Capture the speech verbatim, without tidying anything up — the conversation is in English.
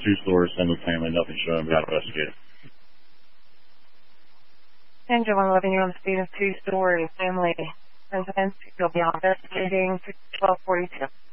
two-story, single-family, nothing showing. Got investigated. And Joe, eleven, you're on the scene of two-story family residence. You'll be investigating twelve forty-two.